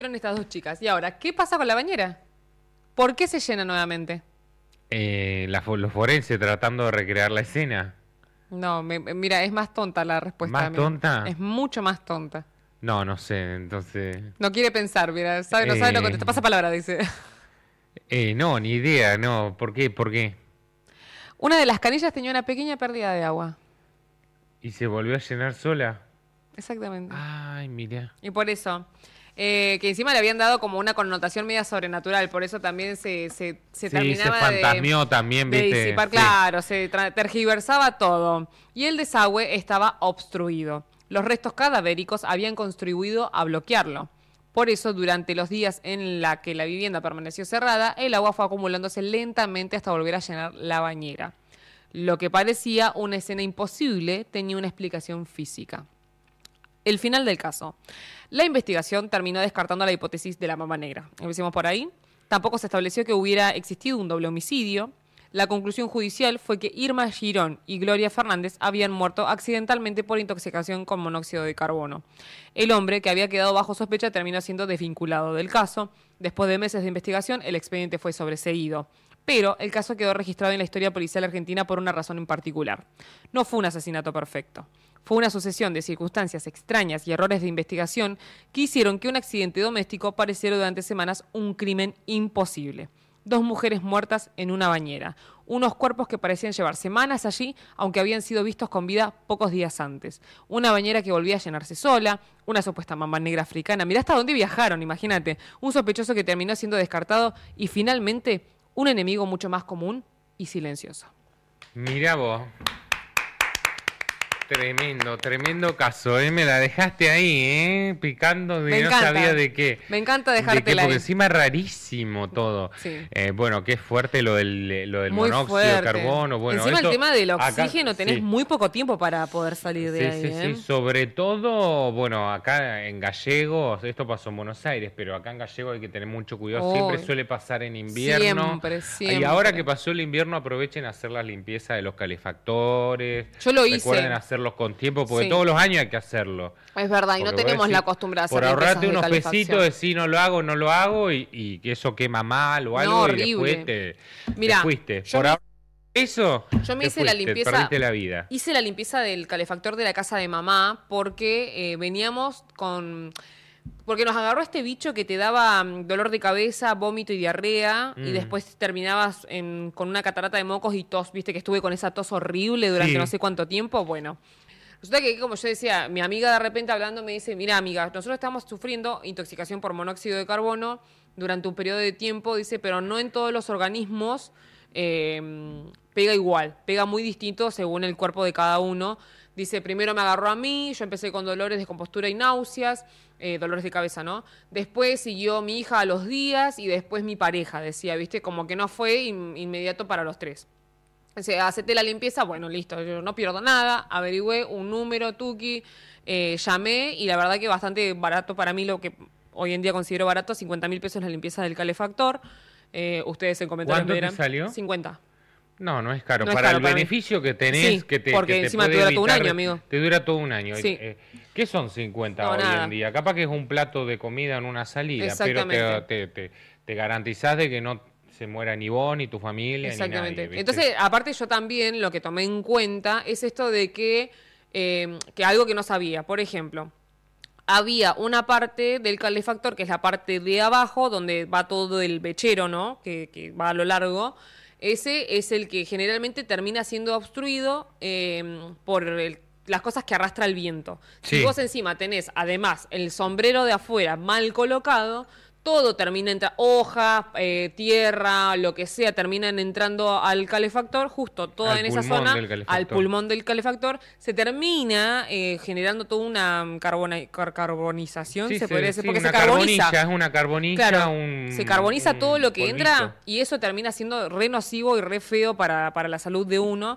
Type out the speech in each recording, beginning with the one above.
Fueron estas dos chicas. Y ahora, ¿qué pasa con la bañera? ¿Por qué se llena nuevamente? Los forenses tratando de recrear la escena. No, mira, es más tonta la respuesta, ¿Más amigo. tonta? Es mucho más tonta. No, no sé, entonces... No quiere pensar, mira, no sabe lo que contesta. Pasa palabra, dice. No, ni idea, no. ¿Por qué? ¿Por qué? Una de las canillas tenía una pequeña pérdida de agua. ¿Y se volvió a llenar sola? Exactamente. Ay, mira. Y por eso, que encima le habían dado como una connotación media sobrenatural, por eso también se Sí, terminaba se fantasmeó también, de ¿viste? disipar, Sí. claro, se tergiversaba todo. Y el desagüe estaba obstruido. Los restos cadavéricos habían contribuido a bloquearlo. Por eso, durante los días en la que la vivienda permaneció cerrada, el agua fue acumulándose lentamente hasta volver a llenar la bañera. Lo que parecía una escena imposible tenía una explicación física. El final del caso. La investigación terminó descartando la hipótesis de la mama negra. Empecemos por ahí. Tampoco se estableció que hubiera existido un doble homicidio. La conclusión judicial fue que Irma Girón y Gloria Fernández habían muerto accidentalmente por intoxicación con monóxido de carbono. El hombre, que había quedado bajo sospecha, terminó siendo desvinculado del caso. Después de meses de investigación, el expediente fue sobreseído. Pero el caso quedó registrado en la historia policial argentina por una razón en particular. No fue un asesinato perfecto. Fue una sucesión de circunstancias extrañas y errores de investigación que hicieron que un accidente doméstico pareciera durante semanas un crimen imposible. 2 mujeres muertas en una bañera. Unos cuerpos que parecían llevar semanas allí, aunque habían sido vistos con vida pocos días antes. Una bañera que volvía a llenarse sola. Una supuesta mamba negra africana. Mirá hasta dónde viajaron, imagínate. Un sospechoso que terminó siendo descartado. Y finalmente, un enemigo mucho más común y silencioso. Mirá vos. Tremendo, tremendo caso, ¿eh? Me la dejaste ahí, picando de no sabía de qué. Me encanta dejártela ahí. Porque encima es rarísimo todo. Sí. Bueno, qué fuerte lo del Muy monóxido fuerte. de carbono. Bueno, encima esto, el tema del acá, oxígeno, tenés sí. muy poco tiempo para poder salir de ahí. Sí. Sobre todo, bueno, acá en Gallegos, esto pasó en Buenos Aires, pero acá en Gallegos hay que tener mucho cuidado. Siempre suele pasar en invierno. Siempre. Y ahora que pasó el invierno, aprovechen a hacer las limpiezas de los calefactores. Yo lo hice. Recuerden hacerlos con tiempo, porque todos los años hay que hacerlo. Es verdad, y no tenemos la costumbre de hacer por ahorrarte unos de pesitos de si no lo hago, y que eso quema mal o algo, no, y después te fuiste. Yo me hice la limpieza, perdiste la vida. Hice la limpieza del calefactor de la casa de mamá porque veníamos porque nos agarró este bicho que te daba dolor de cabeza, vómito y diarrea, y después terminabas con una catarata de mocos y tos, viste que estuve con esa tos horrible durante no sé cuánto tiempo. Bueno, resulta que, como yo decía, mi amiga de repente hablando me dice, mira amiga, nosotros estamos sufriendo intoxicación por monóxido de carbono durante un periodo de tiempo, dice, pero no en todos los organismos pega igual, pega muy distinto según el cuerpo de cada uno. Dice, primero me agarró a mí, yo empecé con dolores de compostura y náuseas, dolores de cabeza, ¿no? Después siguió mi hija a los días y después mi pareja, decía, ¿viste? Como que no fue inmediato para los 3. O sea, acepté la limpieza, bueno, listo, yo no pierdo nada, averigüé un número, tuki, llamé y la verdad que bastante barato para mí, lo que hoy en día considero barato, 50.000 pesos la limpieza del calefactor. Ustedes en comentarios me dirán. ¿Cuánto te salió? 50. No es caro. No es para caro el para beneficio mí. que tenés, Sí, que te porque que te encima puede te dura todo un evitar, año, amigo. Te dura todo un año. Sí. ¿Qué son 50 hoy nada. en día? Capaz que es un plato de comida en una salida, pero Exactamente. te garantizás de que no se muera ni vos, ni tu familia, Exactamente. ni nadie. ¿Viste? Entonces, aparte yo también lo que tomé en cuenta es esto de que algo que no sabía. Por ejemplo, había una parte del calefactor, que es la parte de abajo, donde va todo el mechero, ¿no? Que va a lo largo. Ese es el que generalmente termina siendo obstruido por las cosas que arrastra el viento. Sí. Si vos encima tenés, además, el sombrero de afuera mal colocado, todo termina entrando, hojas, tierra, lo que sea, terminan entrando al calefactor, justo toda en esa zona, al pulmón del calefactor, se termina generando toda una carbonización, se podría decir, porque se carboniza. Es una carbonilla, claro, se carboniza todo lo que polvito. entra y eso termina siendo re nocivo y re feo para la salud de uno.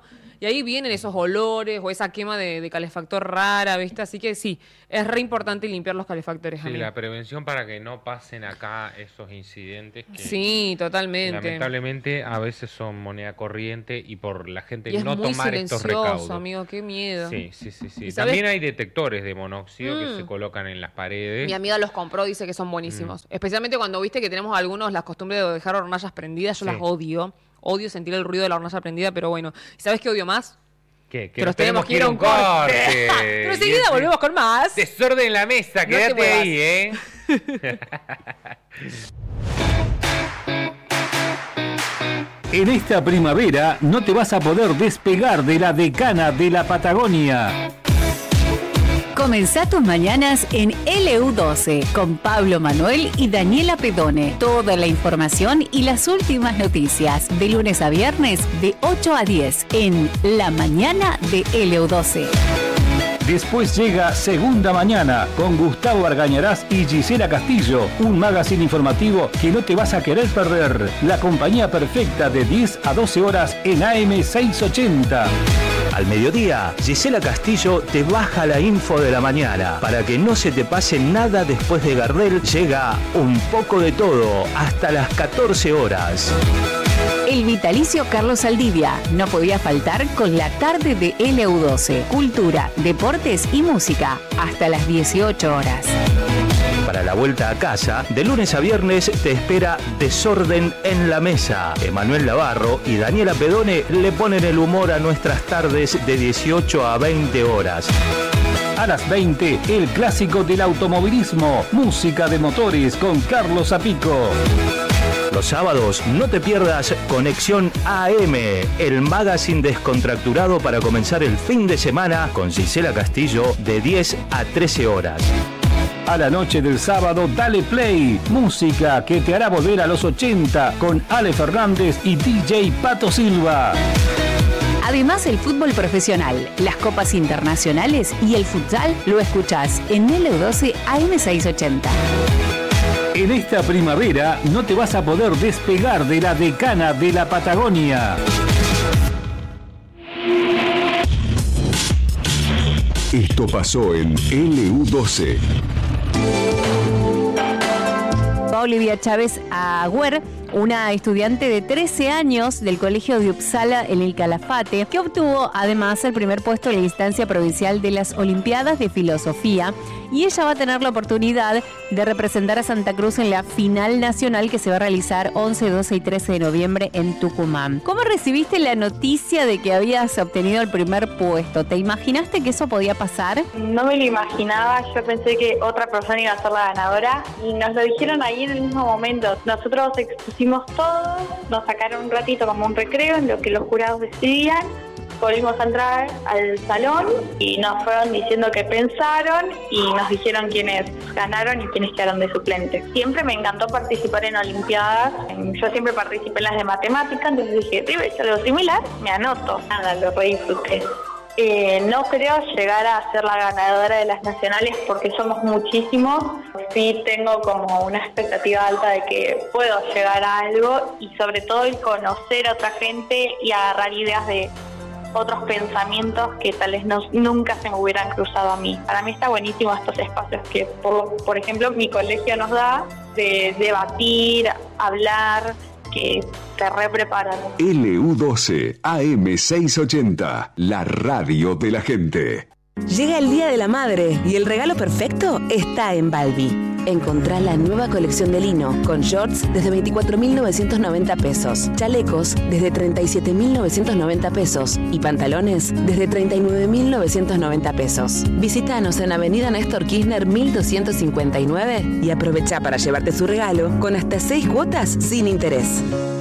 y ahí vienen esos olores o esa quema de calefactor rara, ¿viste? Así que sí, es re importante limpiar los calefactores. Sí, la prevención para que no pasen acá esos incidentes que sí, totalmente. Lamentablemente a veces son moneda corriente y por la gente y no tomar estos recaudos. Amigo, qué miedo. Sí. También hay detectores de monóxido que se colocan en las paredes. Mi amiga los compró, dice que son buenísimos. Especialmente cuando viste que tenemos algunos las costumbres de dejar hornallas prendidas, yo las odio. Odio sentir el ruido de la hornalla prendida, pero bueno. ¿Sabes qué odio más? ¿Qué? Que nos tenemos que ir a un corte. Pero enseguida volvemos con más. Desorden en la mesa, quédate ahí, ¿eh? En esta primavera no te vas a poder despegar de la decana de la Patagonia. Comenzá tus mañanas en LU12 con Pablo Manuel y Daniela Pedone. Toda la información y las últimas noticias de lunes a viernes de 8 a 10 en La Mañana de LU12. Después llega Segunda Mañana con Gustavo Argañarás y Gisela Castillo, un magazine informativo que no te vas a querer perder. La compañía perfecta de 10 a 12 horas en AM 680. Al mediodía, Gisela Castillo te baja la info de la mañana. Para que no se te pase nada después de Gardel, llega Un poco de todo hasta las 14 horas. El vitalicio Carlos Saldivia no podía faltar con la tarde de LU12. Cultura, deportes y música hasta las 18 horas. Para la vuelta a casa, de lunes a viernes te espera Desorden en la Mesa. Emanuel Navarro y Daniela Pedone le ponen el humor a nuestras tardes de 18 a 20 horas. A las 20, el clásico del automovilismo, música de motores con Carlos Zapico. Los sábados no te pierdas Conexión AM, el magazine descontracturado para comenzar el fin de semana con Gisela Castillo de 10 a 13 horas. A la noche del sábado, dale play, música que te hará volver a los 80 con Ale Fernández y DJ Pato Silva. Además, el fútbol profesional, las copas internacionales y el futsal lo escuchás en LU12 AM680. En esta primavera no te vas a poder despegar de la decana de la Patagonia. Esto pasó en LU12. Olivia Chávez Agüer, una estudiante de 13 años del Colegio de Uppsala en el Calafate, que obtuvo además el primer puesto en la instancia provincial de las Olimpiadas de Filosofía, y ella va a tener la oportunidad de representar a Santa Cruz en la final nacional que se va a realizar 11, 12 y 13 de noviembre en Tucumán. ¿Cómo recibiste la noticia de que habías obtenido el primer puesto? ¿Te imaginaste que eso podía pasar? No me lo imaginaba, yo pensé que otra persona iba a ser la ganadora y nos lo dijeron ahí en el mismo momento. Nosotros expusimos todo, nos sacaron un ratito como un recreo en lo que los jurados decidían. Volvimos a entrar al salón y nos fueron diciendo qué pensaron y nos dijeron quiénes ganaron y quiénes quedaron de suplentes. Siempre me encantó participar en Olimpiadas. Yo siempre participé en las de matemáticas, entonces dije, debe ser algo similar, me anoto. Nada, lo re disfruté. No creo llegar a ser la ganadora de las nacionales porque somos muchísimos. Sí tengo como una expectativa alta de que puedo llegar a algo y sobre todo el conocer a otra gente y agarrar ideas de otros pensamientos que tal vez nunca se me hubieran cruzado a mí. Para mí está buenísimo estos espacios que, por ejemplo, mi colegio nos da de debatir, hablar, que te repreparan. LU12 AM680, la radio de la gente. Llega el Día de la Madre y el regalo perfecto está en Balbi. Encontrá la nueva colección de lino con shorts desde 24.990 pesos, chalecos desde 37.990 pesos y pantalones desde 39.990 pesos. Visítanos en Avenida Néstor Kirchner 1259 y aprovecha para llevarte su regalo con hasta 6 cuotas sin interés.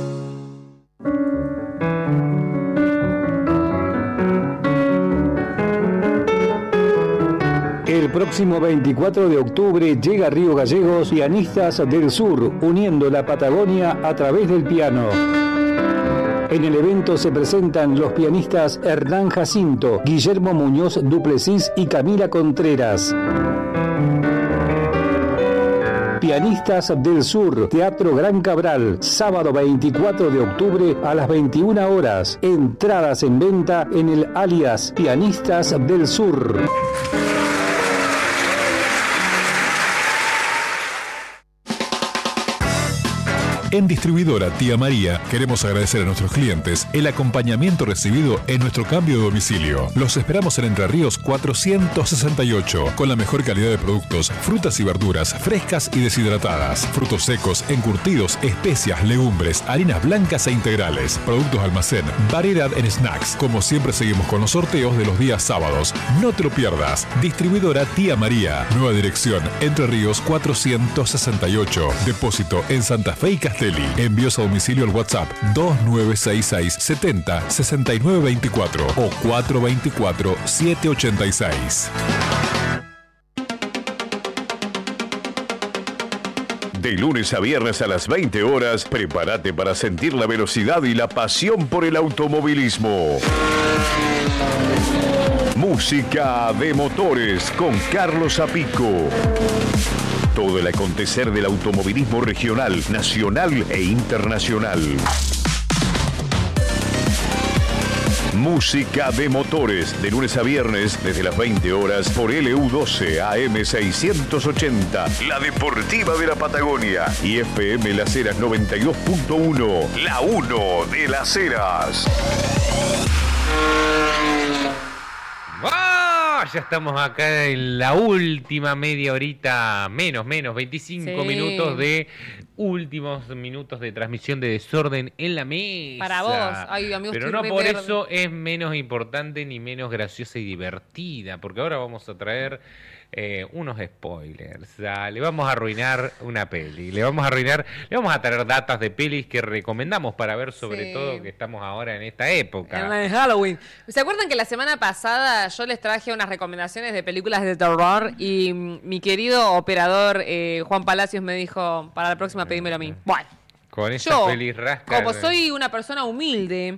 El próximo 24 de octubre llega a Río Gallegos Pianistas del Sur, uniendo la Patagonia a través del piano. En el evento se presentan los pianistas Hernán Jacinto, Guillermo Muñoz Duplessis y Camila Contreras. Pianistas del Sur, Teatro Gran Cabral, sábado 24 de octubre a las 21 horas. Entradas en venta en el alias Pianistas del Sur. En Distribuidora Tía María queremos agradecer a nuestros clientes el acompañamiento recibido en nuestro cambio de domicilio. Los esperamos en Entre Ríos 468 con la mejor calidad de productos, frutas y verduras frescas y deshidratadas, frutos secos, encurtidos, especias, legumbres, harinas blancas e integrales, productos almacén, variedad en snacks. Como siempre seguimos con los sorteos de los días sábados. No te lo pierdas. Distribuidora Tía María. Nueva dirección Entre Ríos 468. Depósito en Santa Fe y Castelli. Envíos a domicilio al WhatsApp 2966 70 69 24 o 424 786. De lunes a viernes a las 20 horas, prepárate para sentir la velocidad y la pasión por el automovilismo. Música de motores con Carlos Apico. Todo el acontecer del automovilismo regional, nacional e internacional. Música de motores, de lunes a viernes, desde las 20 horas, por LU12 AM 680, la deportiva de la Patagonia, y FM Las Heras 92.1, la 1 de Las Heras. Ya estamos acá en la última media horita, menos, 25 minutos de últimos minutos de transmisión de Desorden en la Mesa. Para vos. Ay, amigo, pero no por eso es menos importante ni menos graciosa y divertida, porque ahora vamos a traer unos spoilers. Le vamos a arruinar una peli, le vamos a traer datas de pelis que recomendamos para ver, sobre todo que estamos ahora en esta época. En la de Halloween. ¿Se acuerdan que la semana pasada yo les traje unas recomendaciones de películas de terror y mi querido operador Juan Palacios me dijo, para la próxima pedímelo a mí? Bueno, con esas pelis rascas. Como soy una persona humilde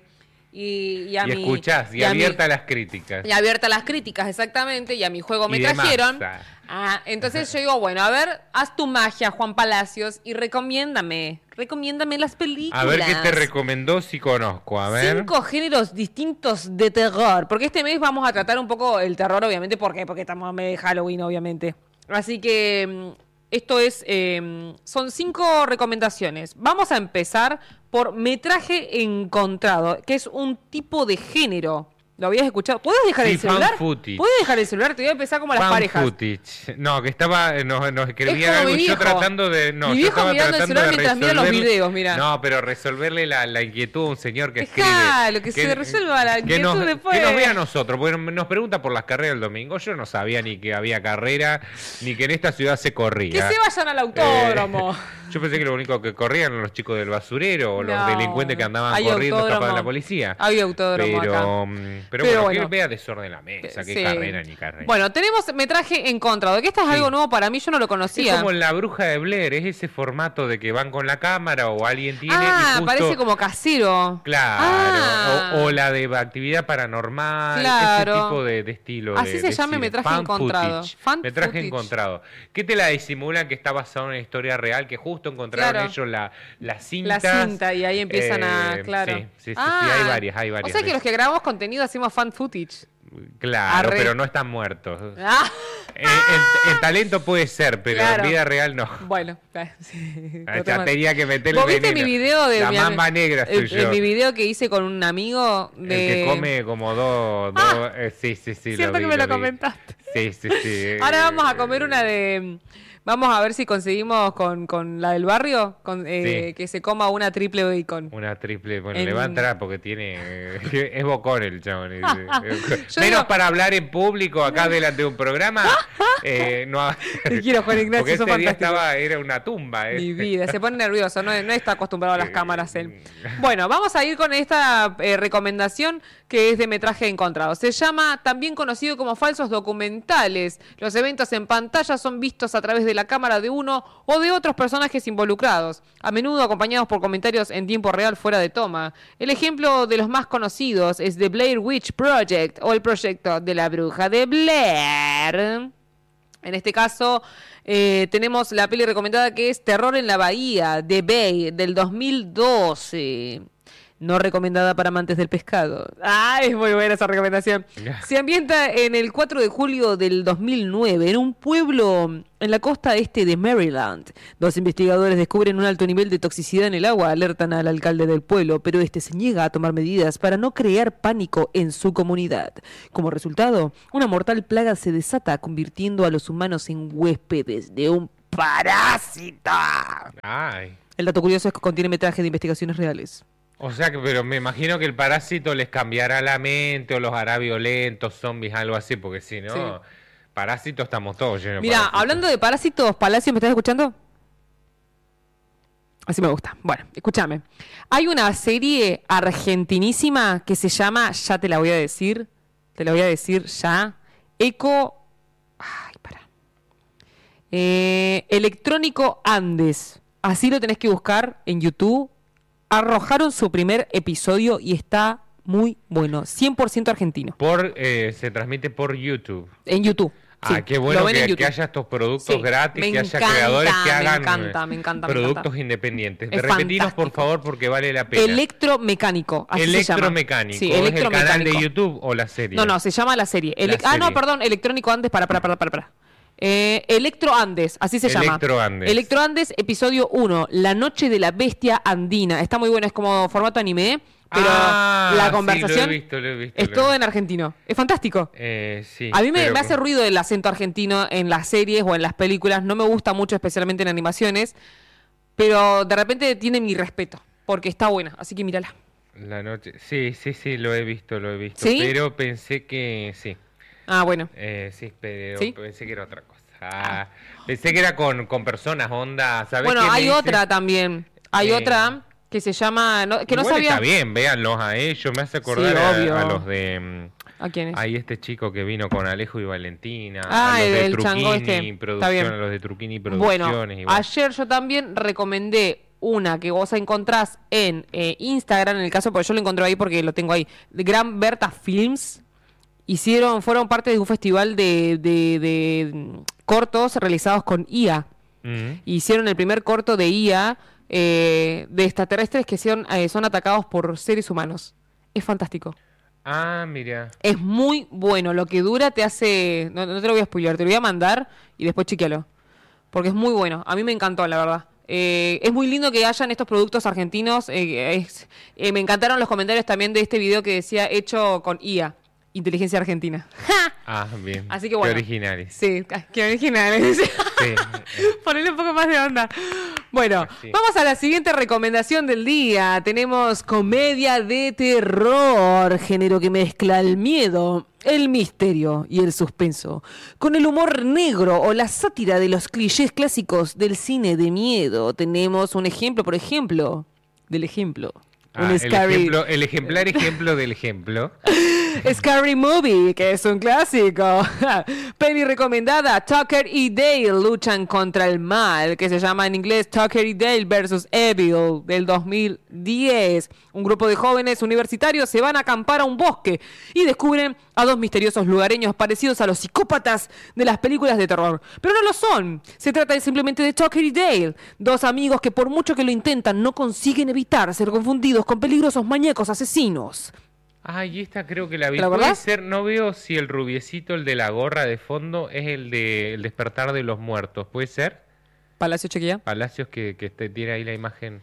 y escuchás, y abierta a las críticas. Y abierta a las críticas, exactamente, y a mi juego me trajeron. Entonces yo digo, bueno, a ver, haz tu magia, Juan Palacios, y recomiéndame las películas. A ver qué te recomendó, si conozco, a ver. 5 géneros distintos de terror, porque este mes vamos a tratar un poco el terror, obviamente, ¿por qué? Porque estamos en mes de Halloween, obviamente. Así que esto es, son 5 recomendaciones. Vamos a empezar por metraje encontrado, que es un tipo de género. ¿Lo habías escuchado? ¿Puedes dejar el celular? Footage. ¿Puedes dejar el celular? Te voy a empezar como las parejas. Footage. No, que estaba, nos escribía algo, yo tratando de... No, mi viejo mirando el celular mientras mira los videos, mira. No, pero resolverle la inquietud a un señor que escribe. Claro, que se resuelva la inquietud después. Que nos vea a nosotros, porque nos pregunta por las carreras del domingo. Yo no sabía ni que había carrera, ni que en esta ciudad se corría. Que se vayan al autódromo. Yo pensé que lo único que corrían eran los chicos del basurero o los delincuentes que andaban corriendo escapados de la policía. Hay autódromo acá. Pero bueno, que vea Desorden en la Mesa, qué carrera ni carrera. Bueno, tenemos metraje encontrado, que esto es algo nuevo para mí, yo no lo conocía. Es como La Bruja de Blair, es ese formato de que van con la cámara o alguien tiene y justo... parece como casero. Claro, o la de actividad paranormal, ese tipo de estilo. Así se llama metraje encontrado. Metraje encontrado. ¿Qué te la disimulan que está basado en una historia real, que justo encontraron ellos la cinta? La cinta, y ahí empiezan a... Claro. Sí, hay varias. O sea que los que grabamos contenido hacemos fan footage. Claro, pero no están muertos. En talento puede ser, pero en vida real no. Bueno, ya tenía que meterle ¿Vos viste mi video de la mamba negra soy yo? Mi video que hice con un amigo el que come como dos sí. Siento que me lo comentaste. Sí. Ahora vamos a comer una de... Vamos a ver si conseguimos con la del barrio, que se coma una triple bacon. Una triple, bueno, le va a entrar porque tiene... es bocón el chabón. Menos para hablar en público acá delante de un programa. No, te quiero, Juan Ignacio, porque este día era una tumba. Mi vida, se pone nervioso, no está acostumbrado a las cámaras él. Bueno, vamos a ir con esta recomendación que es de metraje encontrado. Se llama, también conocido como falsos documentales. Los eventos en pantalla son vistos a través de la cámara de uno o de otros personajes involucrados, a menudo acompañados por comentarios en tiempo real fuera de toma. El ejemplo de los más conocidos es The Blair Witch Project o el proyecto de la bruja de Blair. En este caso, tenemos la peli recomendada que es Terror en la Bahía, de Bay, del 2012. No recomendada para amantes del pescado. ¡Ah! Es muy buena esa recomendación. Se ambienta en el 4 de julio del 2009, en un pueblo en la costa este de Maryland. 2 investigadores descubren un alto nivel de toxicidad en el agua, alertan al alcalde del pueblo, pero este se niega a tomar medidas para no crear pánico en su comunidad. Como resultado, una mortal plaga se desata, convirtiendo a los humanos en huéspedes de un parásito. Ay. El dato curioso es que contiene metraje de investigaciones reales. O sea, pero me imagino que el parásito les cambiará la mente o los hará violentos, zombies, algo así, porque si no, Sí. parásitos estamos todos llenos de Mira, parásitos. hablando de parásitos, Palacio, ¿me estás escuchando? Así me gusta. Bueno, escúchame. Hay una serie argentinísima que se llama, ya te la voy a decir ya, Electrónico Andes. Así lo tenés que buscar en YouTube. Arrojaron su primer episodio y está muy bueno. 100% argentino. Se transmite por YouTube. En YouTube. Ah, Sí, qué lo bueno ven en que YouTube. haya estos productos Sí, gratis, me que haya encanta, creadores que hagan me encanta. productos independientes. Es Repetinos, por fantástico. favor, porque vale la pena. Electromecánico. Así se llama. Electromecánico. Sí, ¿Es el canal Electromecánico. de YouTube o la serie? No, se llama la serie. serie. Perdón, Electrónico Andes, para. Electro Andes, así se llama. Electro Andes. Electro Andes, episodio 1, La Noche de la Bestia Andina. Está muy bueno, es como formato anime, pero la conversación sí, lo he visto. es todo en argentino. Es fantástico. Sí, A mí me pero- hace ruido el acento argentino en las series o en las películas. No me gusta mucho, especialmente en animaciones. Pero de repente tiene mi respeto, porque está buena. Así que mírala. La noche. Sí, lo he visto. ¿Sí? Pero pensé que sí. Ah, bueno. Sí, pero ¿Sí? pensé que era otra cosa. Pensé que era con personas, onda. ¿Sabés Bueno, qué me hay dice? otra también. Hay otra que se llama... que no Igual sabía... está bien, véanlos a ellos. Me hace acordar Sí, obvio. a los de... ¿A quién es? Hay este chico que vino con Alejo y Valentina. Ah, a los de el chango Truquini este. Está Producción, bien. a los de Truquini Bueno, Producciones. igual. ayer yo también recomendé una que vos encontrás en Instagram, en el caso, porque yo lo encontré ahí porque lo tengo ahí, de Gran Berta Films. Fueron parte de un festival de cortos realizados con IA. Hicieron el primer corto de IA de extraterrestres que son atacados por seres humanos. Es fantástico. Ah, mira. Es muy bueno. Lo que dura te hace... No te lo voy a spoilear, te lo voy a mandar y después chequealo. Porque es muy bueno. A mí me encantó, la verdad. Es muy lindo que hayan estos productos argentinos. Me encantaron los comentarios también de este video que decía hecho con IA. Inteligencia Argentina. Ah, bien. Así que bueno. Qué originales. Sí, qué originales. Sí. Ponerle un poco más de onda. Bueno, Sí. vamos a la siguiente recomendación del día. Tenemos comedia de terror, género que mezcla el miedo, el misterio y el suspenso, con el humor negro o la sátira de los clichés clásicos del cine de miedo. Tenemos un ejemplo, por ejemplo, del ejemplo. Un El scary... ejemplar ejemplo del ejemplo. Scary Movie, que es un clásico. Peli recomendada, Tucker y Dale luchan contra el mal, que se llama en inglés Tucker y Dale vs. Evil, del 2010. Un grupo de jóvenes universitarios se van a acampar a un bosque y descubren a 2 misteriosos lugareños parecidos a los psicópatas de las películas de terror. Pero no lo son. Se trata simplemente de Tucker y Dale, 2 amigos que por mucho que lo intentan no consiguen evitar ser confundidos con peligrosos maníacos asesinos. Ay, esta creo que la vi. ¿Te la Puede acordás? ser, no veo si el rubiecito, el de la gorra de fondo, es el de El despertar de los muertos. ¿Puede ser? Palacio Chequilla. Palacios que tiene ahí la imagen.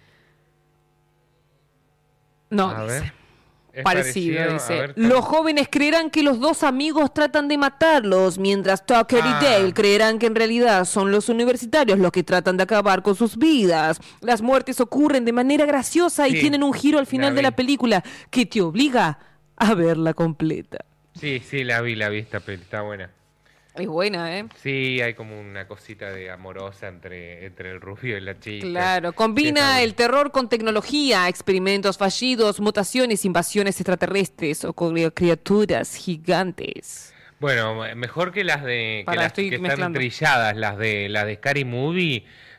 No, A dice. ver. ¿Es Parecido, parecido? dice. A ver, Los jóvenes creerán que los 2 amigos tratan de matarlos, mientras Tucker Ah. y Dale creerán que en realidad son los universitarios los que tratan de acabar con sus vidas. Las muertes ocurren de manera graciosa y Sí, tienen un giro al final la de la vi. película que te obliga a verla completa. Sí, la vi esta peli, está buena. Es buena, ¿eh? Sí, hay como una cosita de amorosa entre el rubio y la chica. Claro, Sí, combina está el terror con tecnología, experimentos fallidos, mutaciones, invasiones extraterrestres o con criaturas gigantes. Bueno, mejor que las de Pará, las estoy que están mezclando. trilladas, las de Scary Movie,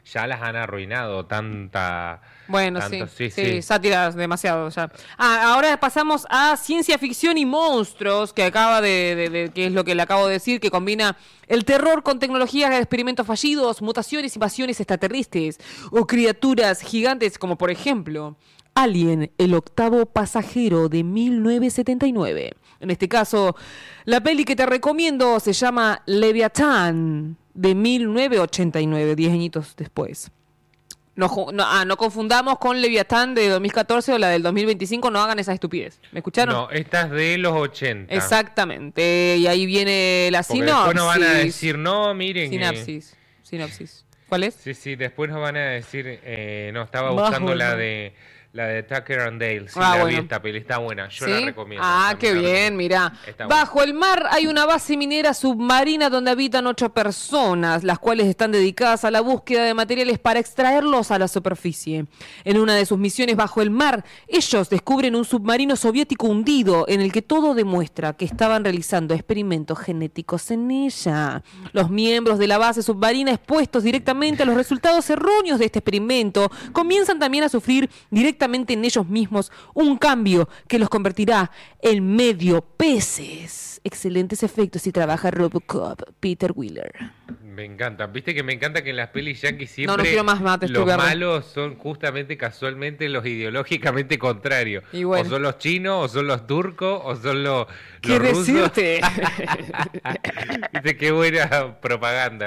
ya las han arruinado Bueno, tanto, sí, sátiras demasiado ya. Ahora pasamos a ciencia ficción y monstruos, que acaba que es lo que le acabo de decir, que combina el terror con tecnologías de experimentos fallidos, mutaciones, invasiones extraterrestres o criaturas gigantes, como por ejemplo Alien, el octavo pasajero de 1979. En este caso, la peli que te recomiendo se llama Leviatán, de 1989, 10 añitos después. No confundamos con Leviatán de 2014 o la del 2025, no hagan esa estupidez. ¿Me escucharon? No, esta es de los 80. Exactamente, y ahí viene la Porque sinopsis. después nos van a decir, no, miren. Sinopsis. ¿Cuál es? Sí, después nos van a decir, no, estaba buscando la de Tucker and Dale. Sí, la vi esta peli, está buena, yo la recomiendo. Qué bien, mirá. Bajo el mar hay una base minera submarina donde habitan 8 personas, las cuales están dedicadas a la búsqueda de materiales para extraerlos a la superficie. En una de sus misiones bajo el mar, ellos descubren un submarino soviético hundido en el que todo demuestra que estaban realizando experimentos genéticos en ella. Los miembros de la base submarina, expuestos directamente a los resultados erróneos de este experimento, comienzan también a sufrir directamente en ellos mismos un cambio que los convertirá en medio peces. Excelentes efectos si trabaja Robocop, Peter Wheeler. Me encanta, viste que me encanta que en las pelis yankees siempre no quiero más mates, los malos son justamente casualmente los ideológicamente contrarios. Bueno. O son los chinos, o son los turcos, o son los ¿Qué rusos. decirte? Viste qué buena propaganda.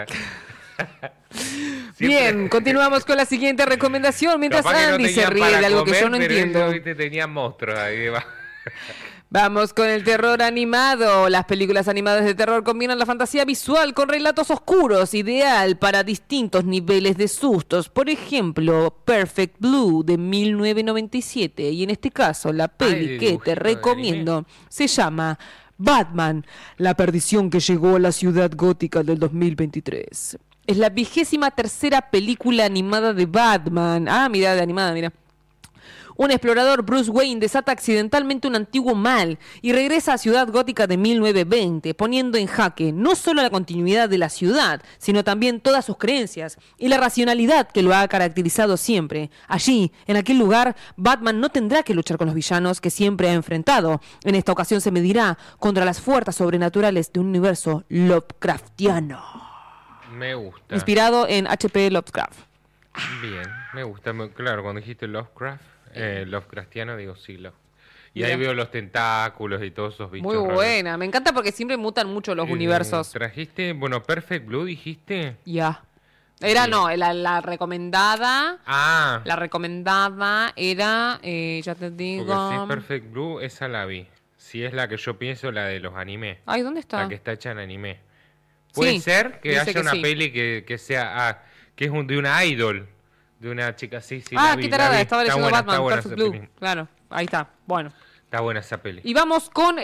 Bien, continuamos con la siguiente recomendación mientras Andy se ríe de algo que yo no entiendo. Ellos, ¿viste? Tenían monstruos ahí debajo. Vamos con el terror animado. Las películas animadas de terror combinan la fantasía visual con relatos oscuros, ideal para distintos niveles de sustos. Por ejemplo, Perfect Blue de 1997. Y en este caso, la peli que te recomiendo se llama Batman, la perdición que llegó a la ciudad gótica del 2023. Es la 23ª película animada de Batman. Mira, de animada, mira. Un explorador, Bruce Wayne, desata accidentalmente un antiguo mal y regresa a Ciudad Gótica de 1920, poniendo en jaque no solo la continuidad de la ciudad, sino también todas sus creencias y la racionalidad que lo ha caracterizado siempre. Allí, en aquel lugar, Batman no tendrá que luchar con los villanos que siempre ha enfrentado. En esta ocasión se medirá contra las fuerzas sobrenaturales de un universo Lovecraftiano. Me gusta. Inspirado en H.P. Lovecraft. Bien, me gusta. Claro, cuando dijiste Lovecraftiano, digo sí, Y ahí veo los tentáculos y todos esos bichos. Muy buena, raros. Me encanta porque siempre mutan mucho los universos. Trajiste, Perfect Blue, dijiste. Ya. Era, no, la recomendada. La recomendada era, ya te digo. Porque si es Perfect Blue, esa la vi. Si es la que yo pienso, la de los anime. Ay, ¿dónde está? La que está hecha en anime. Puede ser que haya una peli que sea, que es de una idol, de una chica así. Qué tarada, estaba leyendo Batman, Perfect Blue. Claro, ahí está, bueno. Está buena esa peli. Y vamos con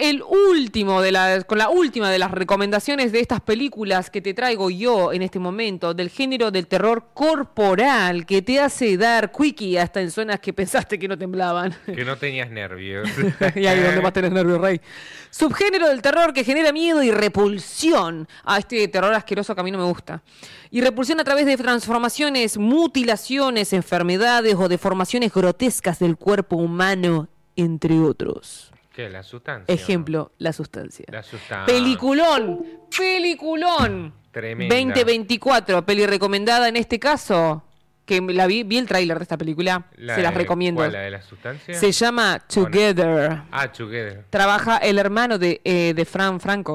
con la última de las recomendaciones de estas películas que te traigo yo en este momento, del género del terror corporal, que te hace dar quickie hasta en zonas que pensaste que no temblaban. Que no tenías nervios. Y ahí donde más tenés nervios, Rey. Subgénero del terror que genera miedo y repulsión. Este terror asqueroso que a mí no me gusta. Y repulsión a través de transformaciones, mutilaciones, enfermedades o deformaciones grotescas del cuerpo humano, entre otros. ¿Qué? ¿La sustancia? Ejemplo, ¿no? La sustancia. Peliculón. Tremenda. 2024, peli recomendada en este caso. Que la vi el tráiler de esta película. Se las recomiendo. ¿Cuál, la de la sustancia? Se llama Together. Together. Trabaja el hermano de Jane Franco.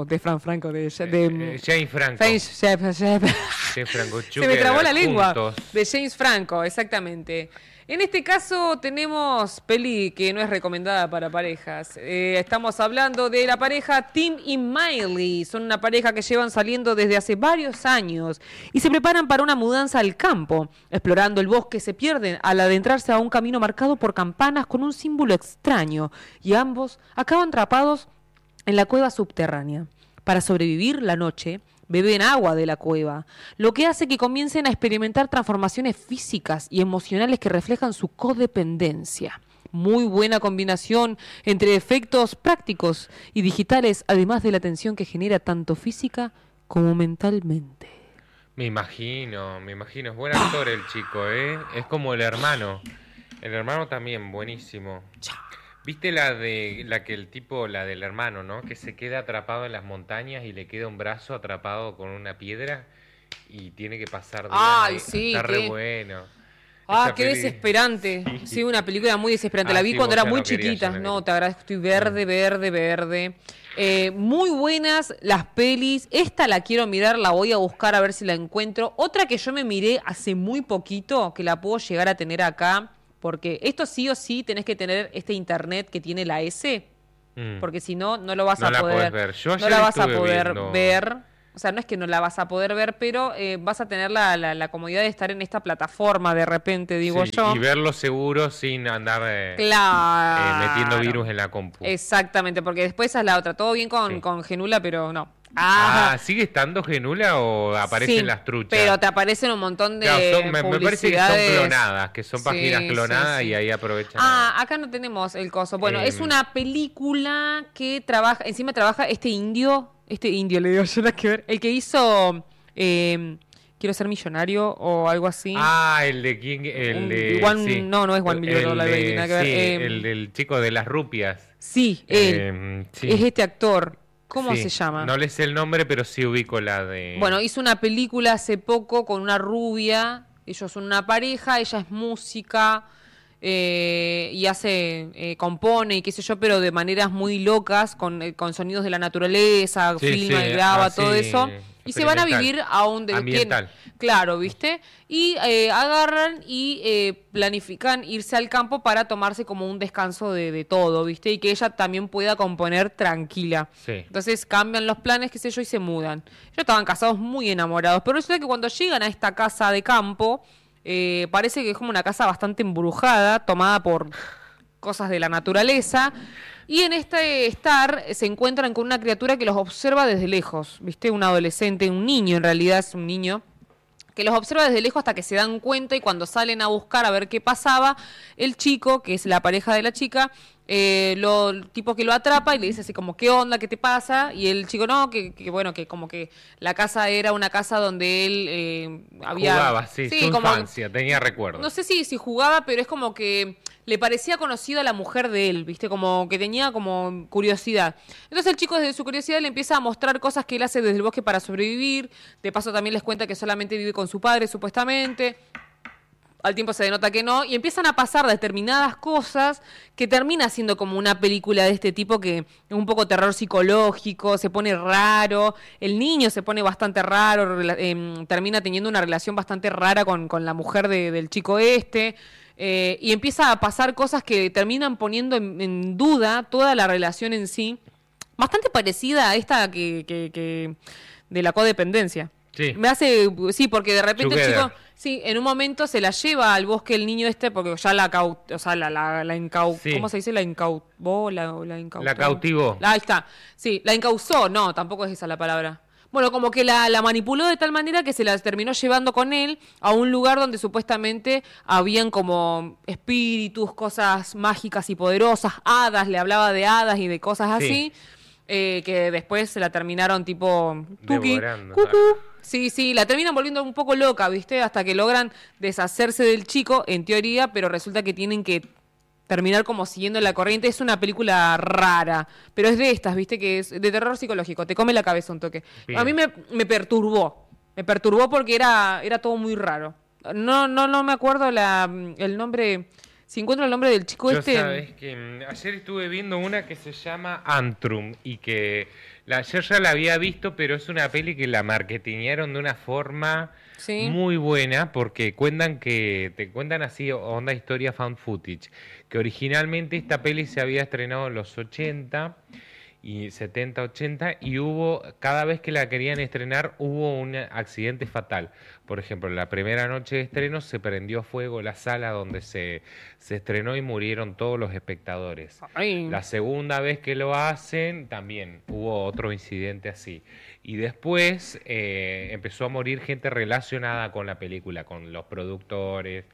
Se me trabó la lengua. De James Franco, exactamente. En este caso tenemos peli que no es recomendada para parejas. Estamos hablando de la pareja Tim y Miley. Son una pareja que llevan saliendo desde hace varios años y se preparan para una mudanza al campo. Explorando el bosque se pierden al adentrarse a un camino marcado por campanas con un símbolo extraño y ambos acaban atrapados en la cueva subterránea. Para sobrevivir la noche, beben agua de la cueva, lo que hace que comiencen a experimentar transformaciones físicas y emocionales que reflejan su codependencia. Muy buena combinación entre efectos prácticos y digitales, además de la tensión que genera tanto física como mentalmente. Me imagino, es buen actor el chico, ¿eh? Es como el hermano también, buenísimo. ¿Viste la del hermano, ¿no? Que se queda atrapado en las montañas y le queda un brazo atrapado con una piedra y tiene que pasar días Ay, ahí. sí, Está qué- re bueno. Ah, Esa qué peli- desesperante. Sí, una película muy desesperante. La vi sí, cuando vos era ya muy no querías, chiquita. ya no No, querías. te agradezco. Estoy verde. Muy buenas las pelis. Esta la quiero mirar, la voy a buscar a ver si la encuentro. Otra que yo me miré hace muy poquito, que la puedo llegar a tener acá, porque esto sí o sí tenés que tener este internet que tiene la S, porque si no, no lo vas No a la poder. podés ver. Yo No ayer la vas a estuve poder viendo- ver. O sea, no es que no la vas a poder ver, pero vas a tener la comodidad de estar en esta plataforma de repente, digo Sí, yo. y verlo seguro sin andar Claro. metiendo virus en la compu. Exactamente, porque después esa es la otra. Todo bien con Genula, pero no. ¿Sigue estando Genula o aparecen Sí, las truchas? pero te aparecen un montón de Claro, me parece que son publicidades. clonadas, que son páginas Sí, clonadas sí. y ahí aprovechan. Acá no tenemos el coso. Bueno, es una película que trabaja, encima trabaja este indio le digo yo, nada que ver, el que hizo Quiero ser millonario o algo así. El de quién, sí. No es Juan Emilio Larraín, nada que ver. Sí, el del chico de las rupias. Sí, él. Sí. Es este actor. ¿Cómo Sí, se llama? No le sé el nombre, pero sí ubico la de... Bueno, hizo una película hace poco con una rubia. Ellos son una pareja, ella es música y compone y qué sé yo, pero de maneras muy locas, con sonidos de la naturaleza, Sí, filma sí, y graba todo sí, eso. Y se van a experimental. vivir a un... Ambiental. Claro, ¿viste? Y agarran y planifican irse al campo para tomarse como un descanso de todo, ¿viste? Y que ella también pueda componer tranquila. Sí. Entonces cambian los planes, qué sé yo, y se mudan. Ellos estaban casados muy enamorados, pero resulta que cuando llegan a esta casa de campo, parece que es como una casa bastante embrujada, tomada por cosas de la naturaleza. Y en este estar se encuentran con una criatura que los observa desde lejos, ¿viste? Un adolescente, un niño en realidad, es un niño, que los observa desde lejos hasta que se dan cuenta y cuando salen a buscar a ver qué pasaba, el chico, que es la pareja de la chica, el tipo que lo atrapa y le dice así como, ¿qué onda? ¿Qué te pasa? Y el chico, no, que bueno, que como que la casa era una casa donde él había... Jugaba, sí, su como, infancia, tenía recuerdos. no sé si jugaba, pero es como que le parecía conocida a la mujer de él, ¿viste? Como que tenía como curiosidad. Entonces el chico desde su curiosidad le empieza a mostrar cosas que él hace desde el bosque para sobrevivir. De paso también les cuenta que solamente vive con su padre, supuestamente. Al tiempo se denota que no, y empiezan a pasar determinadas cosas que termina siendo como una película de este tipo que es un poco terror psicológico, se pone raro, el niño se pone bastante raro, termina teniendo una relación bastante rara con la mujer del chico este, y empieza a pasar cosas que terminan poniendo en duda toda la relación en sí, bastante parecida a esta que de la codependencia. Sí. Me hace, sí, porque de repente el Together. chico, sí, en un momento se la lleva al bosque el niño este, porque ya Sí. ¿cómo se dice? La incautó, la incautó. La cautivó. Ahí está, sí, la encauzó, no, tampoco es esa la palabra. Bueno, como que la manipuló de tal manera que se la terminó llevando con él a un lugar donde supuestamente habían como espíritus, cosas mágicas y poderosas, hadas, le hablaba de hadas y de cosas así. Que después se la terminaron tipo tuki, Devorando. cucú. Sí, la terminan volviendo un poco loca, ¿viste? Hasta que logran deshacerse del chico, en teoría, pero resulta que tienen que terminar como siguiendo la corriente. Es una película rara, pero es de estas, ¿viste? Que es de terror psicológico, te come la cabeza un toque. Bien. A mí me perturbó porque era todo muy raro. No me acuerdo el nombre. Si encuentro el nombre del chico Yo este... sabes que ayer estuve viendo una que se llama Antrum y que ayer ya la había visto, pero es una peli que la marketinearon de una forma Sí. muy buena porque te cuentan así onda historia found footage, que originalmente esta peli se había estrenado en los 80 y 70, 80 y cada vez que la querían estrenar hubo un accidente fatal. Por ejemplo, la primera noche de estreno se prendió fuego la sala donde se estrenó y murieron todos los espectadores. Ay. La segunda vez que lo hacen también hubo otro incidente así. Y después empezó a morir gente relacionada con la película, con los productores,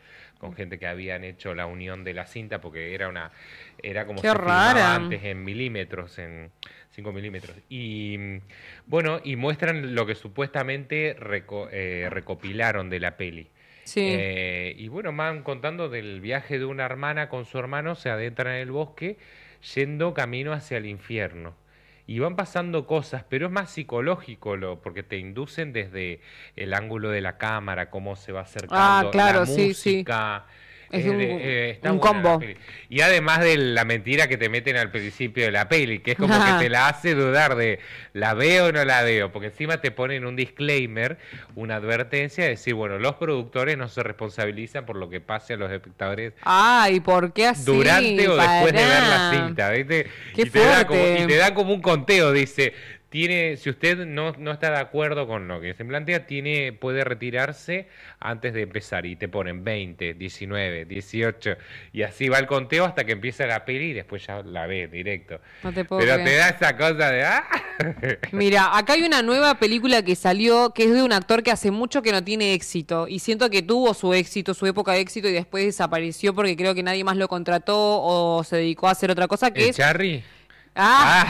con gente que habían hecho la unión de la cinta, porque era como Qué se filmaba rara. antes en milímetros, en 5 milímetros. Y bueno, y muestran lo que supuestamente recopilaron de la peli. Sí. Y bueno, van contando del viaje de una hermana con su hermano, se adentran en el bosque, yendo camino hacia el infierno. Y van pasando cosas, pero es más psicológico, porque te inducen desde el ángulo de la cámara, cómo se va acercando, claro, la sí, música. Es Está un buena la combo. peli. Y además de la mentira que te meten al principio de la peli, que es como que te la hace dudar de ¿la veo o no la veo? Porque encima te ponen un disclaimer, una advertencia de decir, bueno, los productores no se responsabilizan por lo que pase a los espectadores Ay, ¿por qué así? durante o después de ver la Pará. cinta, ¿viste? Qué y te da fuerte. como un conteo, dice, si usted no está de acuerdo con lo que se plantea, puede retirarse antes de empezar, y te ponen 20, 19, 18, y así va el conteo hasta que empieza la peli y después ya la ves directo. No te puedo Pero creer. te da esa cosa de Mira, acá hay una nueva película que salió que es de un actor que hace mucho que no tiene éxito y siento que tuvo su éxito, su época de éxito y después desapareció porque creo que nadie más lo contrató o se dedicó a hacer otra cosa que ¿El es... Charry? Ah,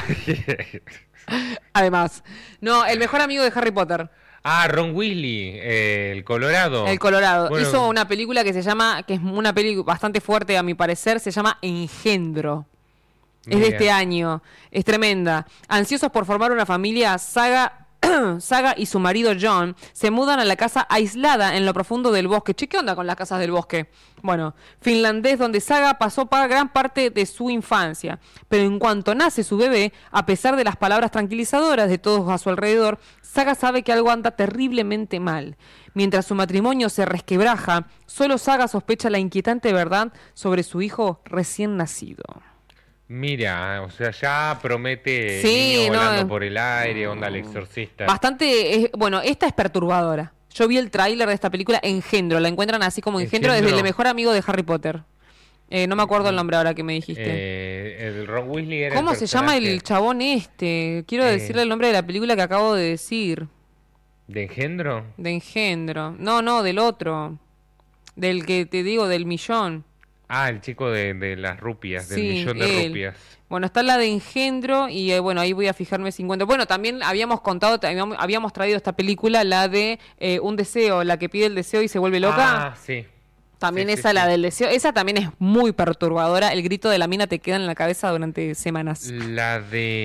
además. No, el mejor amigo de Harry Potter, Ron Weasley, el Colorado. el Colorado. Bueno, Hizo una película que se llama, que es una peli bastante fuerte a mi parecer, se llama Engendro. Es de mira. este año. Es tremenda. Ansiosos por formar una familia, Saga y su marido John se mudan a la casa aislada en lo profundo del bosque. Che, ¿qué onda con las casas del bosque? Bueno, finlandés, donde Saga pasó gran parte de su infancia. Pero en cuanto nace su bebé, a pesar de las palabras tranquilizadoras de todos a su alrededor, Saga sabe que algo anda terriblemente mal. Mientras su matrimonio se resquebraja, solo Saga sospecha la inquietante verdad sobre su hijo recién nacido. Mira, o sea, ya promete Sí, niño no, volando por el aire, onda el exorcista. Bastante, bueno, esta es perturbadora. Yo vi el tráiler de esta película, Engendro, la encuentran así como Engendro desde Engendro. el mejor amigo de Harry Potter. No me acuerdo el nombre ahora que me dijiste. El Ron Weasley era ¿Cómo el se llama personaje el chabón este? Quiero decirle el nombre de la película que acabo de decir. de Engendro? De Engendro. No, del otro. Del que te digo, del millón. El chico de las rupias, del Sí, millón de él. rupias. Bueno, está la de Engendro y bueno, ahí voy a fijarme 50. Bueno, también habíamos contado, habíamos traído esta película, la de Un deseo, la que pide el deseo y se vuelve loca. Sí. También Sí, esa, sí, la sí. del deseo, esa también es muy perturbadora. El grito de la mina te queda en la cabeza durante semanas. La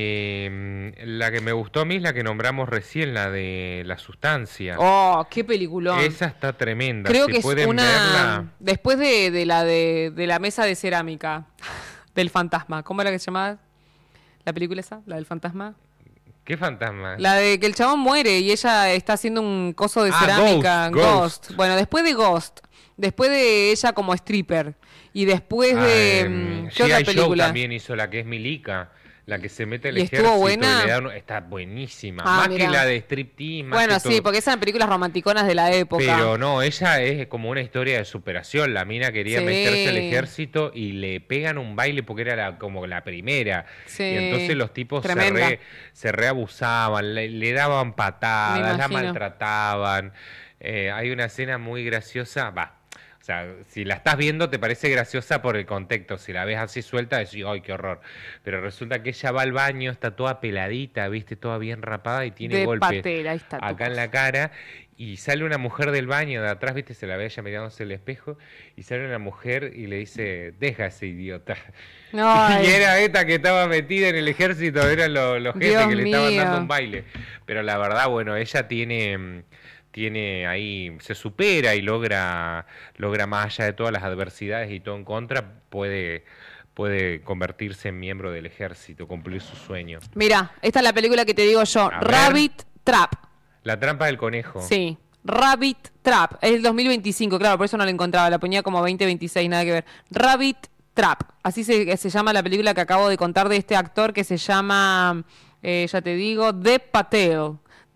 que me gustó a mí es la que nombramos recién, la de La Sustancia. Oh, qué peliculón. Esa está tremenda. Creo si que es pueden una... verla. Después de la mesa de cerámica, del fantasma. ¿Cómo era que se llamaba la película esa? ¿La del fantasma? ¿Qué fantasma? La de que el chabón muere y ella está haciendo un coso de Ah, cerámica. Ghost. Bueno, después de Ghost. Después de ella como stripper. Y después de... ¿Qué otra G.I. Joe película? también hizo la que es Milica, la que se mete al ¿Y ejército. estuvo buena? Y le da está buenísima. Ah, más mirá. que la de striptease. más Bueno, que sí, todo. porque esas eran películas romanticonas de la época. Pero no, ella es como una historia de superación. La mina quería Sí. meterse al ejército y le pegan un baile porque era como la primera. Sí. Y entonces los tipos Tremenda. se reabusaban, le daban Me patadas, la imagino. maltrataban. Hay una escena muy graciosa, o sea, si la estás viendo te parece graciosa por el contexto, si la ves así suelta decís, ¡ay, qué horror! Pero resulta que ella va al baño, está toda peladita, ¿viste? Toda bien rapada y tiene De golpes patera, ahí está tu acá en cosa. la cara. Y sale una mujer del baño de atrás, ¿viste? Se la ve ella mirándose el espejo. Y sale una mujer y le dice, deja ese idiota. Ay. Y era esta que estaba metida en el ejército, eran los jefes Dios que le estaban mío. dando un baile. Pero la verdad, bueno, ella tiene ahí, se supera y logra más allá de todas las adversidades y todo en contra, puede convertirse en miembro del ejército, cumplir su sueño. Mira, esta es la película que te digo yo, A ver. Rabbit Trap. La trampa del conejo. Sí, Rabbit Trap. Es el 2025, claro, por eso no la encontraba, la ponía como 2026, nada que ver. Rabbit Trap, así se llama la película que acabo de contar de este actor que se llama, ya te digo, Dev Patel,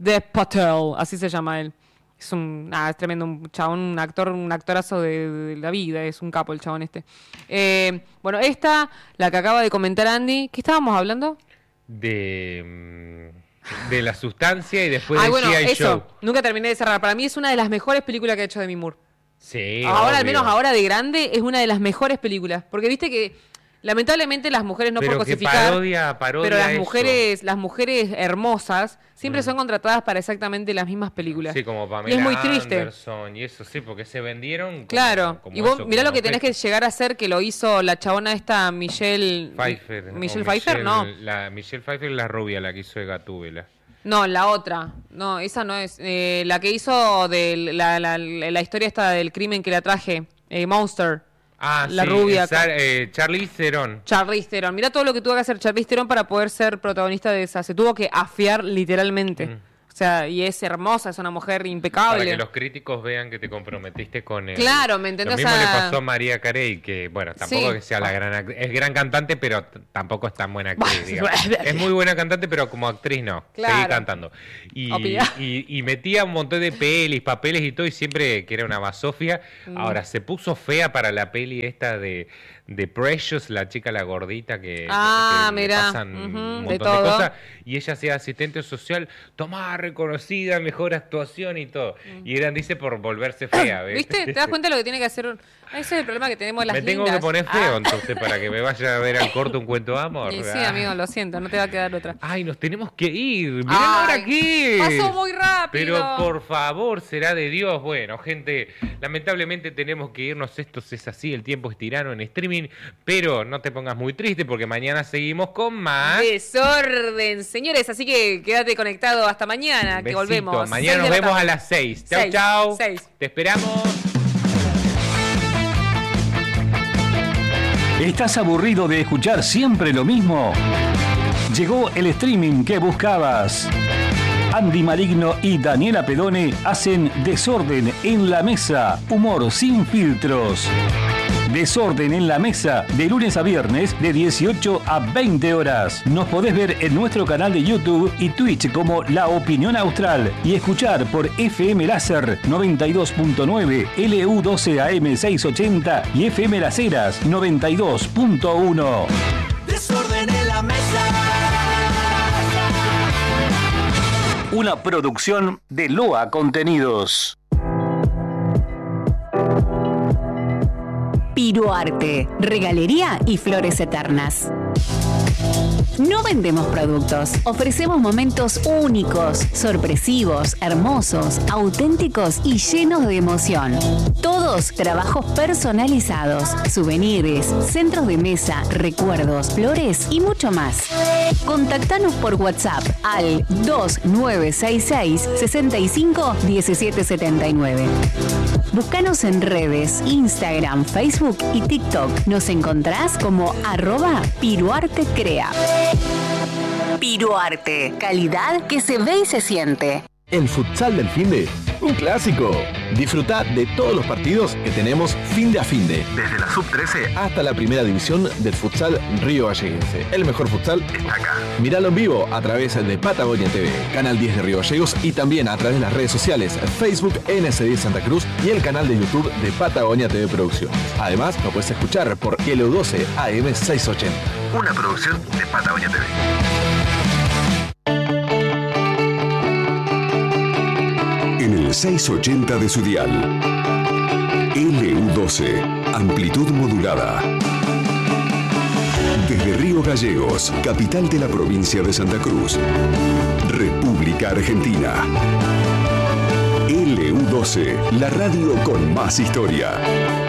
así se llama él. Es tremendo, un chabón, un actorazo de la vida, es un capo el chabón este. Bueno, esta, la que acaba de comentar Andy, ¿qué estábamos hablando? De La Sustancia y después Ay, de bueno, G.I. eso, Joe. nunca terminé de cerrar. Para mí es una de las mejores películas que ha hecho Demi Moore. Sí, ahora, al obvio. menos ahora de grande, es una de las mejores películas. Porque viste que lamentablemente las mujeres no Pero por que cosificar, parodia pero las eso. mujeres hermosas siempre son contratadas para exactamente las mismas películas. Sí, como y Pamela es muy triste. Anderson y eso, sí, porque se vendieron como, Claro, como y vos eso, mirá como lo que tenés que llegar a hacer, que lo hizo la chabona esta Michelle Pfeiffer. Michelle o Pfeiffer, no. Michelle Pfeiffer es la rubia, la que hizo de Gatúbela. No, la otra. No, esa no es. La que hizo de la historia esta del crimen que la traje, Monster. Ah, La sí, rubia. Charlize Theron. Charlize Theron. Mirá todo lo que tuvo que hacer Charlize Theron para poder ser protagonista de esa. Se tuvo que afiar literalmente. O sea, y es hermosa, es una mujer impecable. Para que los críticos vean que te comprometiste con él. Claro, ¿me entendés? Lo mismo O sea, le pasó a María Carey, que bueno, tampoco sí. que sea la gran actriz. Es gran cantante, pero tampoco es tan buena actriz, digamos. Es muy buena cantante, pero como actriz no. Claro. Seguí cantando. Y metía un montón de pelis, papeles y todo, y siempre que era una basofia. Ahora, se puso fea para la peli esta de Precious, la chica, la gordita, que le mirá. pasan un montón de de todo. cosas. Y ella sea asistente social, tomada, reconocida, mejor actuación y todo. Y eran, dice, por volverse fea, ¿ves? ¿Viste? ¿Te das cuenta de lo que tiene que hacer? Ese es el problema que tenemos las Me tengo lindas. que poner feo, entonces, para que me vaya a ver al corto un cuento de amor. Y sí, amigo, lo siento, no te va a quedar otra. Ay, nos tenemos que ir. Miren ahora aquí. Pasó muy rápido. Pero por favor, será de Dios. Bueno, gente, lamentablemente tenemos que irnos. Esto es así, el tiempo es tirano en streaming. Pero no te pongas muy triste porque mañana seguimos con más Desorden, señores. Así que quédate conectado hasta mañana, que Besito. volvemos. Mañana nos vemos a las 6. Chau, 6, chau. 6. Te esperamos. ¿Estás aburrido de escuchar siempre lo mismo? Llegó el streaming que buscabas. Andy Maligno y Daniela Pedone hacen Desorden en la Mesa, humor sin filtros. Desorden en la Mesa, de lunes a viernes, de 18 a 20 horas. Nos podés ver en nuestro canal de YouTube y Twitch como La Opinión Austral y escuchar por FM Láser 92.9, LU12 AM 680 y FM Las Heras 92.1. Desorden en la mesa. Una producción de Loa Contenidos. Piruarte, regalería y flores eternas. No vendemos productos, ofrecemos momentos únicos, sorpresivos, hermosos, auténticos y llenos de emoción. Todos trabajos personalizados, souvenirs, centros de mesa, recuerdos, flores y mucho más. Contactanos por WhatsApp al 2966 65 1779. Búscanos en redes, Instagram, Facebook y TikTok. Nos encontrás como @piruartecrea. Piruarte, calidad que se ve y se siente. El futsal del finde, un clásico. Disfruta de todos los partidos que tenemos finde a finde. Desde la sub-13 hasta la primera división del futsal Río Galleguense. El mejor futsal está acá. Míralo en vivo a través de Patagonia TV, Canal 10 de Río Gallegos y también a través de las redes sociales, Facebook NS10 Santa Cruz y el canal de YouTube de Patagonia TV Producciones. Además, lo puedes escuchar por LU12 AM 680. Una producción de Patagonia TV. En el 680 de su dial. LU12, amplitud modulada. Desde Río Gallegos, capital de la provincia de Santa Cruz, República Argentina. LU12, la radio con más historia.